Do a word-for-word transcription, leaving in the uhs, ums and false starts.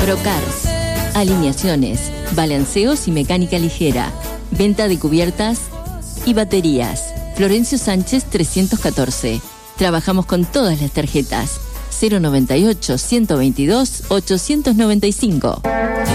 Procars. Alineaciones, balanceos y mecánica ligera. Venta de cubiertas y baterías. Florencio Sánchez trescientos catorce. Trabajamos con todas las tarjetas. cero noventa y ocho, ciento veintidós, ochocientos noventa y cinco.